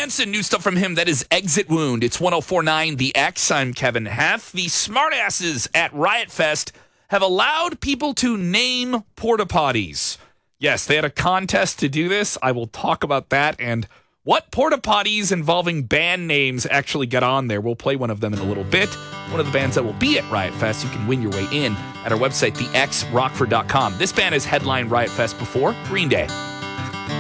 Hansen, new stuff from him. That is Exit Wound. It's 104.9 The X. I'm Kevin Heth. The smartasses at Riot Fest have allowed people to name porta potties. Yes, they had a contest to do this. I will talk about that and what porta potties involving band names actually get on there. We'll play one of them in a little bit. One of the bands that will be at Riot Fest. You can win your way in at our website, thexrockford.com. This band has headlined Riot Fest before, Green Day.